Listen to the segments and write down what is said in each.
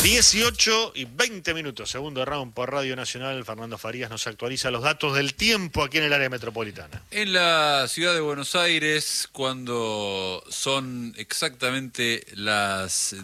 18:20, segundo round por Radio Nacional. Fernando Farías nos actualiza los datos del tiempo aquí en el área metropolitana. En la ciudad de Buenos Aires, cuando son exactamente las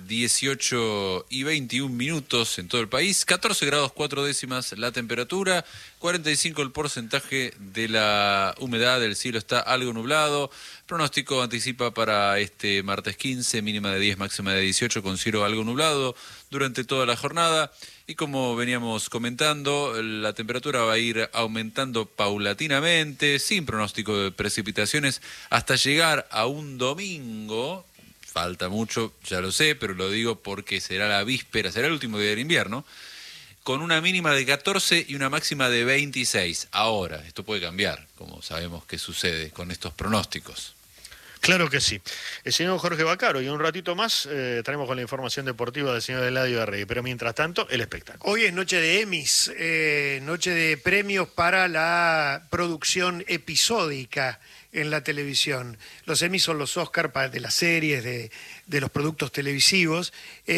18:21 en todo el país, 14 grados 4 décimas la temperatura, 45 el porcentaje de la humedad, el cielo está algo nublado. Pronóstico anticipa para este martes 15, mínima de 10, máxima de 18, con cielo algo nublado durante toda la jornada. Y como veníamos comentando, la temperatura va a ir aumentando paulatinamente, sin pronóstico de precipitaciones, hasta llegar a un domingo. Falta mucho, ya lo sé, pero lo digo porque será la víspera, será el último día del invierno, con una mínima de 14 y una máxima de 26. Ahora, esto puede cambiar, como sabemos que sucede con estos pronósticos. Claro que sí. El señor Jorge Baccaro, y un ratito más traemos con la información deportiva del señor Eladio Arregui. Pero mientras tanto, el espectáculo. Hoy es noche de Emmys, noche de premios para la producción episódica en la televisión. Los Emmys son los Oscar de las series, de los productos televisivos.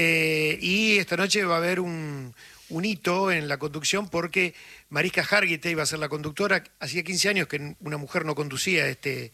Y esta noche va a haber un hito en la conducción porque Mariska Hargitay va a ser la conductora. Hacía 15 años que una mujer no conducía este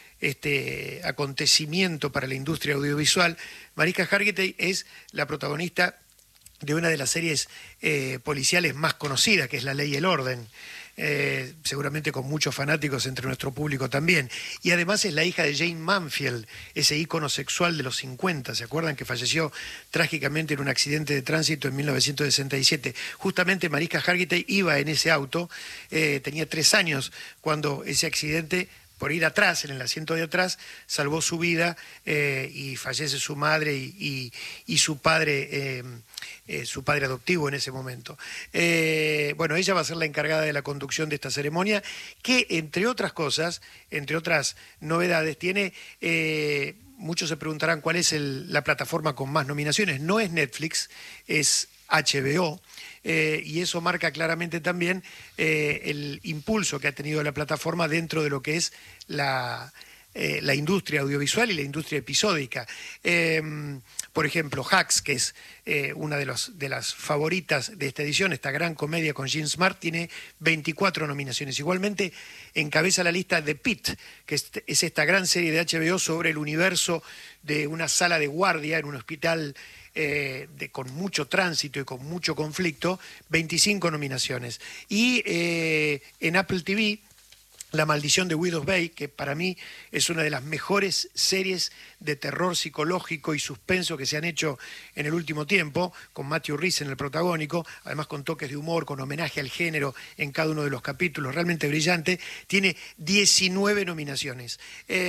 acontecimiento para la industria audiovisual. Mariska Hargitay es la protagonista de una de las series policiales más conocidas, que es La Ley y el Orden, seguramente con muchos fanáticos entre nuestro público también. Y además es la hija de Jayne Mansfield, ese ícono sexual de los 50, ¿se acuerdan? Que falleció trágicamente en un accidente de tránsito en 1967. Justamente Mariska Hargitay iba en ese auto, tenía 3 años cuando ese accidente, por ir atrás, en el asiento de atrás, salvó su vida y fallece su madre y su padre adoptivo en ese momento. Bueno, ella va a ser la encargada de la conducción de esta ceremonia, que entre otras cosas, entre otras novedades, tiene... muchos se preguntarán cuál es la plataforma con más nominaciones. No es Netflix, es HBO. Y eso marca claramente también el impulso que ha tenido la plataforma dentro de lo que es la industria audiovisual y la industria episódica. Por ejemplo, Hacks, que es una de las favoritas de esta edición, esta gran comedia con Jean Smart, tiene 24 nominaciones. Igualmente encabeza la lista de Pitt, que es esta gran serie de HBO sobre el universo de una sala de guardia en un hospital con mucho tránsito y con mucho conflicto, 25 nominaciones. Y en Apple TV, La Maldición de Widows Bay, que para mí es una de las mejores series de terror psicológico y suspenso que se han hecho en el último tiempo, con Matthew Rhys en el protagónico, además con toques de humor, con homenaje al género en cada uno de los capítulos, realmente brillante, tiene 19 nominaciones.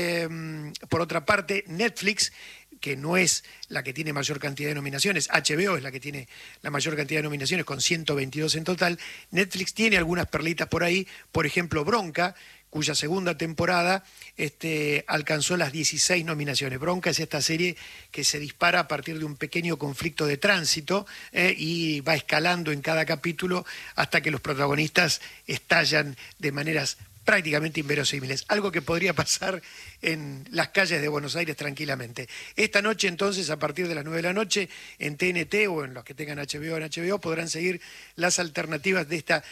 Por otra parte, Netflix, que no es la que tiene mayor cantidad de nominaciones, HBO es la que tiene la mayor cantidad de nominaciones, con 122 en total. Netflix tiene algunas perlitas por ahí, por ejemplo, Bronca, cuya segunda temporada alcanzó las 16 nominaciones. Bronca es esta serie que se dispara a partir de un pequeño conflicto de tránsito y va escalando en cada capítulo hasta que los protagonistas estallan de maneras prácticamente inverosímiles, algo que podría pasar en las calles de Buenos Aires tranquilamente. Esta noche entonces, a partir de las 9 de la noche, en TNT o en los que tengan HBO en HBO, podrán seguir las alternativas de esta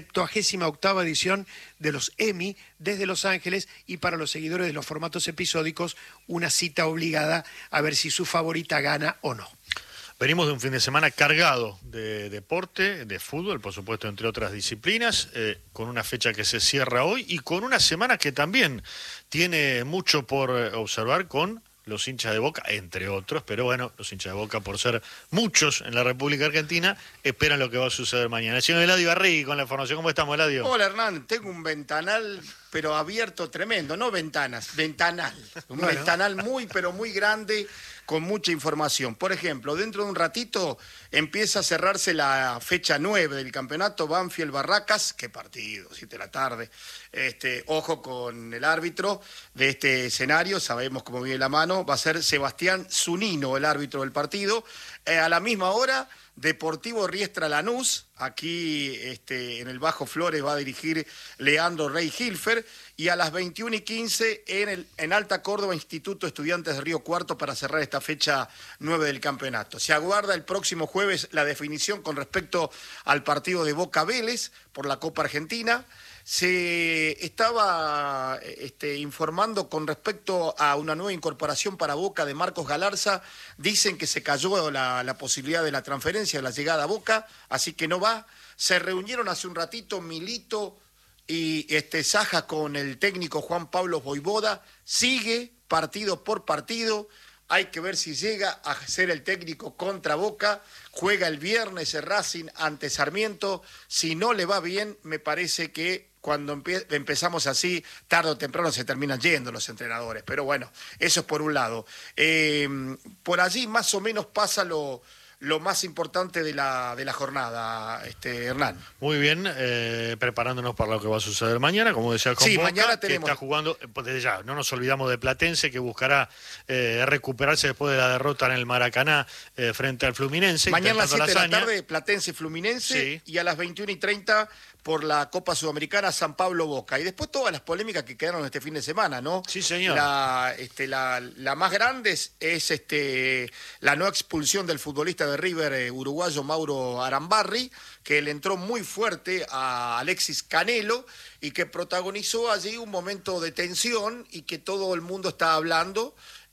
78ª edición de los Emmy desde Los Ángeles, y para los seguidores de los formatos episódicos, una cita obligada a ver si su favorita gana o no. Venimos de un fin de semana cargado de deporte, de fútbol, por supuesto, entre otras disciplinas, con una fecha que se cierra hoy y con una semana que también tiene mucho por observar con los hinchas de Boca, entre otros, pero bueno, los hinchas de Boca, por ser muchos en la República Argentina, esperan lo que va a suceder mañana. El señor Eladio Arregui con la información. ¿Cómo estamos, Eladio? Hola, Hernán. Tengo un ventanal, pero abierto tremendo, no ventanas, ventanal. Un ventanal muy, pero muy grande, con mucha información. Por ejemplo, dentro de un ratito empieza a cerrarse la fecha 9 del campeonato, Banfield-Barracas. Qué partido, 7 de la tarde. Ojo con el árbitro de este escenario, sabemos cómo viene la mano, va a ser Sebastián Zunino el árbitro del partido. A la misma hora, Deportivo Riestra Lanús, Aquí en el Bajo Flores va a dirigir Leandro Rey Hilfer, y a las 21:15 en Alta Córdoba, Instituto Estudiantes de Río Cuarto, para cerrar esta fecha 9 del campeonato. Se aguarda el próximo jueves la definición con respecto al partido de Boca Vélez por la Copa Argentina. Se estaba informando con respecto a una nueva incorporación para Boca de Marcos Galarza. Dicen que se cayó la posibilidad de la transferencia, de la llegada a Boca, así que no va. Se reunieron hace un ratito Milito y Saja con el técnico Juan Pablo Voivoda. Sigue partido por partido. Hay que ver si llega a ser el técnico contra Boca. Juega el viernes el Racing ante Sarmiento. Si no le va bien, me parece que cuando empezamos así, tarde o temprano se terminan yendo los entrenadores. Pero bueno, eso es por un lado. Por allí más o menos pasa lo más importante de la jornada, Hernán. Muy bien, preparándonos para lo que va a suceder mañana, como decía con Sí, Boca, mañana que tenemos... está jugando, desde ya, no nos olvidamos de Platense, que buscará recuperarse después de la derrota en el Maracaná frente al Fluminense. Mañana a las 7 de la hazaña. tarde, Platense Fluminense, Sí. Y a las 21:30 por la Copa Sudamericana, San Pablo Boca. Y después todas las polémicas que quedaron este fin de semana, ¿no? Sí, señor. La más grande es la no expulsión del futbolista de River uruguayo Mauro Arambarri, que le entró muy fuerte a Alexis Canelo y que protagonizó allí un momento de tensión y que todo el mundo está hablando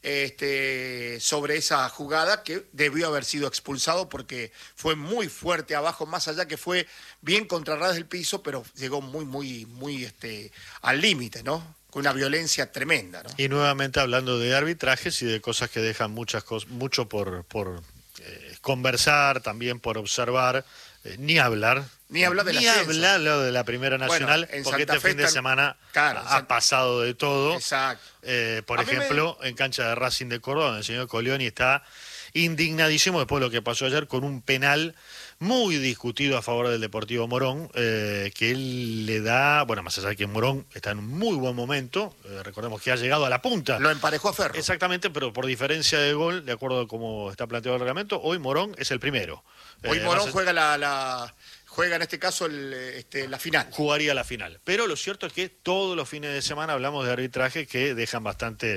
sobre esa jugada, que debió haber sido expulsado porque fue muy fuerte abajo, más allá que fue bien contra ras del piso, pero llegó muy al límite, ¿no? Con una violencia tremenda, ¿no? Y nuevamente hablando de arbitrajes y de cosas que dejan mucho por conversar, también por observar, ni hablar. Ni hablar del Ni ascenso. hablar lo de la Primera Nacional, Bueno, en porque Santa este Fe fin de están- semana Claro, ha pasado de todo. Exacto. Por A mí ejemplo, en cancha de Racing de Córdoba, donde el señor Colioni está indignadísimo después de lo que pasó ayer con un penal muy discutido a favor del Deportivo Morón, que él le da, bueno, más allá de que Morón está en un muy buen momento, recordemos que ha llegado a la punta. Lo emparejó a Ferro. Exactamente, pero por diferencia de gol, de acuerdo a cómo está planteado el reglamento, hoy Morón es el primero. Hoy Morón más- juega en este caso la final. jugaría la final. Pero lo cierto es que todos los fines de semana hablamos de arbitraje que deja bastante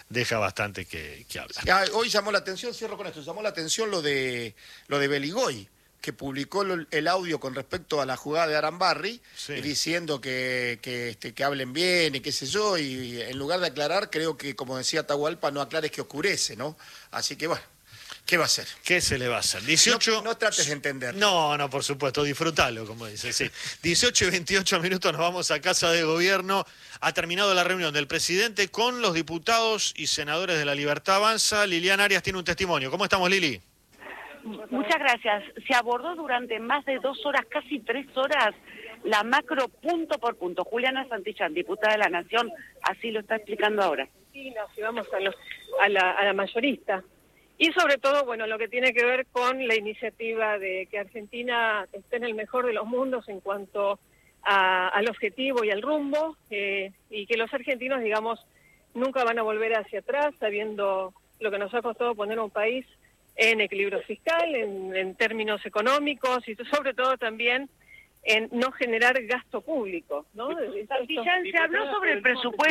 que hablar. Hoy llamó la atención, cierro con esto, llamó la atención lo de Beligoy, que publicó el audio con respecto a la jugada de Arambarri, Sí. y diciendo que hablen bien y qué sé yo, y en lugar de aclarar, creo que, como decía Atahualpa, no aclares que oscurece, ¿no? Así que bueno, ¿qué va a hacer? ¿Qué se le va a hacer? 18... No trates de entender. No, por supuesto, disfrutalo, como dice, sí. 18 y 28 minutos nos vamos a Casa de Gobierno. Ha terminado la reunión del presidente con los diputados y senadores de La Libertad Avanza. Liliana Arias tiene un testimonio. ¿Cómo estamos, Lili? Muchas gracias. Se abordó durante más de 2 horas, casi 3 horas, la macro punto por punto. Juliana Santillán, diputada de la Nación, así lo está explicando ahora. Sí, nos llevamos a la mayorista. Y sobre todo, bueno, lo que tiene que ver con la iniciativa de que Argentina esté en el mejor de los mundos en cuanto al objetivo y al rumbo, y que los argentinos, digamos, nunca van a volver hacia atrás, sabiendo lo que nos ha costado poner a un país en equilibrio fiscal, en términos económicos, y sobre todo también en no generar gasto público, ¿no? Santillán, se habló sobre el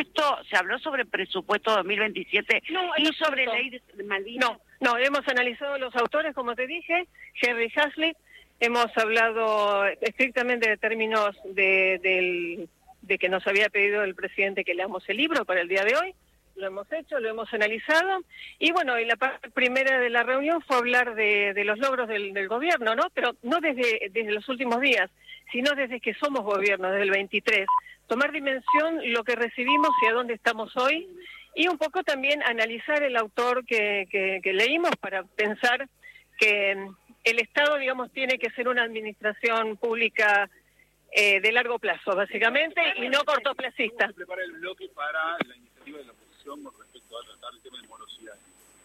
presupuesto 2027 y sobre ley de Malvinas. No, hemos analizado los autores, como te dije, Henry Hazlitt, hemos hablado estrictamente de términos de que nos había pedido el presidente que leamos el libro para el día de hoy, lo hemos hecho, lo hemos analizado, y bueno, y la parte primera de la reunión fue hablar de los logros del gobierno, ¿no? Pero no desde los últimos días, sino desde que somos gobierno, desde el 23. Tomar dimensión lo que recibimos y a dónde estamos hoy, y un poco también analizar el autor que leímos para pensar que el Estado, digamos, tiene que ser una administración pública de largo plazo, básicamente, y no cortoplacista. ¿Se prepara el bloque para la iniciativa de la oposición con respecto a tratar el tema de morosidad?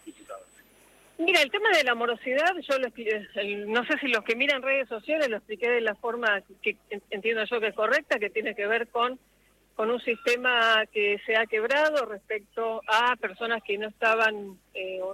Mira, el tema de la morosidad, yo no sé si los que miran redes sociales lo expliqué de la forma que entiendo yo que es correcta, que tiene que ver con un sistema que se ha quebrado respecto a personas que no estaban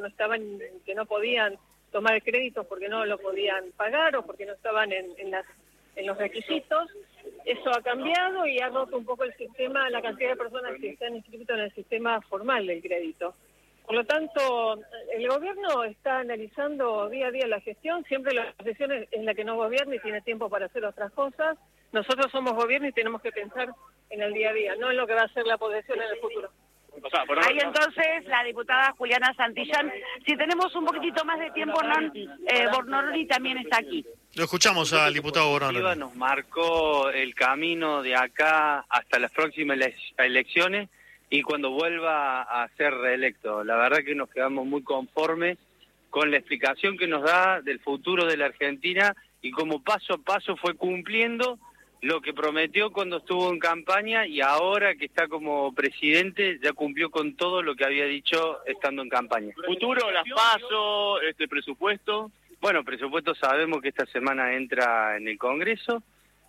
que no podían tomar créditos porque no lo podían pagar o porque no estaban en las en los requisitos. Eso ha cambiado y ha roto un poco el sistema, la cantidad de personas que están inscritas en el sistema formal del crédito. Por lo tanto, el gobierno está analizando día a día la gestión, siempre la oposición es la que no gobierna y tiene tiempo para hacer otras cosas. Nosotros somos gobierno y tenemos que pensar en el día a día, no en lo que va a ser la oposición en el futuro. Ahí entonces la diputada Juliana Santillán. Si tenemos un poquitito más de tiempo, Bornoroni también está aquí. Lo escuchamos al diputado Bornoroni. Nos marcó el camino de acá hasta las próximas elecciones y cuando vuelva a ser reelecto. La verdad que nos quedamos muy conformes con la explicación que nos da del futuro de la Argentina y como paso a paso fue cumpliendo lo que prometió cuando estuvo en campaña y ahora que está como presidente ya cumplió con todo lo que había dicho estando en campaña. Futuro, las PASO, presupuesto. Bueno, presupuesto sabemos que esta semana entra en el Congreso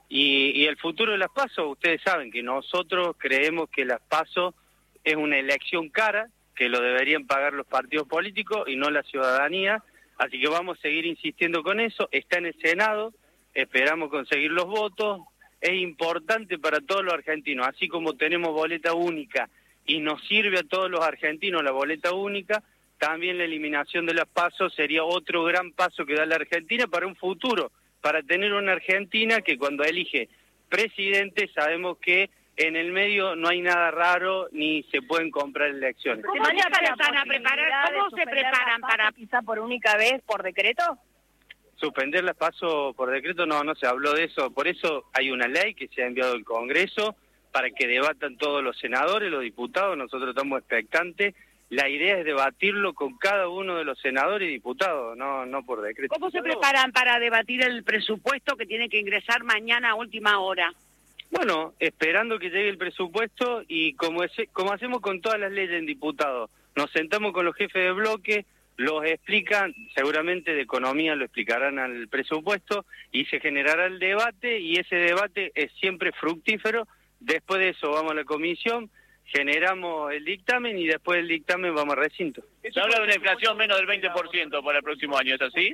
y el futuro de las PASO, ustedes saben que nosotros creemos que las PASO es una elección cara, que lo deberían pagar los partidos políticos y no la ciudadanía, así que vamos a seguir insistiendo con eso. Está en el Senado, esperamos conseguir los votos. Es importante para todos los argentinos, así como tenemos boleta única y nos sirve a todos los argentinos la boleta única, también la eliminación de las PASO sería otro gran paso que da la Argentina para un futuro, para tener una Argentina que cuando elige presidente sabemos que en el medio no hay nada raro ni se pueden comprar elecciones. ¿Cómo se empiezan a preparar? ¿Cómo se preparan para quizá por única vez por decreto? Suspender las PASO por decreto no se habló de eso, por eso hay una ley que se ha enviado al Congreso para que debatan todos los senadores, los diputados, nosotros estamos expectantes. La idea es debatirlo con cada uno de los senadores y diputados, no por decreto. ¿Cómo se preparan para debatir el presupuesto que tiene que ingresar mañana a última hora? Bueno, esperando que llegue el presupuesto y como hacemos con todas las leyes en diputados, nos sentamos con los jefes de bloque, los explican, seguramente de economía lo explicarán al presupuesto y se generará el debate y ese debate es siempre fructífero. Después de eso vamos a la comisión, generamos el dictamen y después del dictamen vamos a recinto. Se habla de una inflación menos del 20% para el próximo año, ¿es así?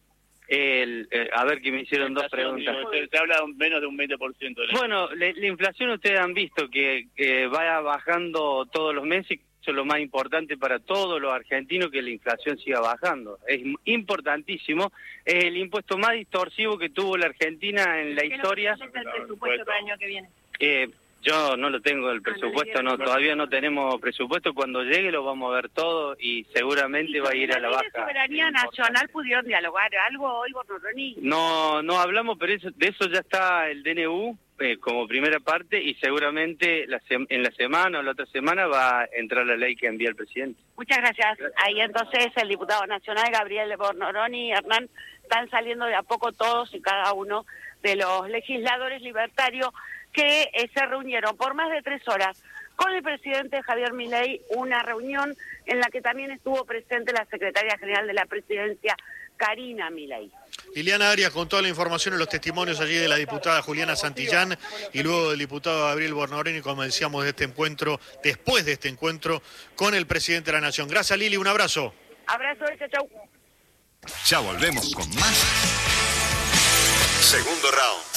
A ver, que me hicieron dos preguntas. Se habla menos de un 20%. Bueno, la inflación ustedes han visto que va bajando todos los meses. Eso es lo más importante para todos los argentinos, que la inflación siga bajando. Es importantísimo. Es el impuesto más distorsivo que tuvo la Argentina en la historia. ¿Qué es el presupuesto para el año que viene? Yo no lo tengo el presupuesto, todavía no tenemos presupuesto. Cuando llegue lo vamos a ver todo y seguramente va a ir a la baja. ¿De soberanía nacional pudieron dialogar algo hoy, Bornoroni? No hablamos, pero de eso ya está el DNU como primera parte y seguramente en la semana o la otra semana va a entrar la ley que envía el presidente. Muchas gracias. Ahí entonces el diputado nacional Gabriel Bornoroni y Hernán están saliendo de a poco todos y cada uno de los legisladores libertarios que se reunieron por más de 3 horas con el presidente Javier Milei, una reunión en la que también estuvo presente la secretaria general de la presidencia, Karina Milei. Liliana Arias con toda la información y los testimonios allí de la diputada Juliana Santillán y luego del diputado Gabriel Bornoroni, como decíamos, de este encuentro, después de este encuentro con el presidente de la Nación. Gracias, Lili, un abrazo. Abrazo, chau. Ya volvemos con más. Segundo round.